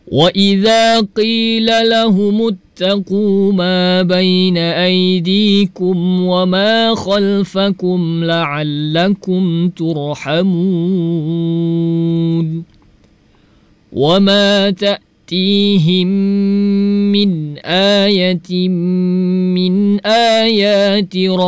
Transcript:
وإذا قيل لهم اتقوا ما بين أيديكم وما خلفكم لعلكم ترحمون وما تأتيهم من آية من آيات ربهم